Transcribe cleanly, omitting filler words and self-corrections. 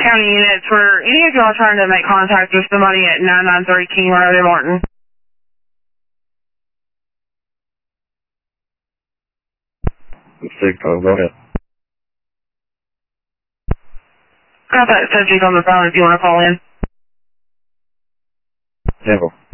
County units, were any of y'all trying to make contact with somebody at 993 King Road in Martin? Go ahead. Got that subject on the phone if you want to call in. Temple.